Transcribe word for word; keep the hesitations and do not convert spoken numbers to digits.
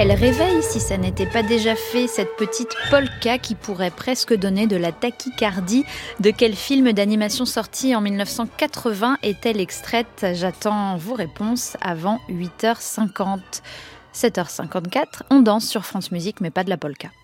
Elle réveille, si ça n'était pas déjà fait, cette petite polka qui pourrait presque donner de la tachycardie. De quel film d'animation sorti en dix-neuf cent quatre-vingts est-elle extraite ? J'attends vos réponses avant huit heures cinquante. sept heures cinquante-quatre, on danse sur France Musique, mais pas de la polka.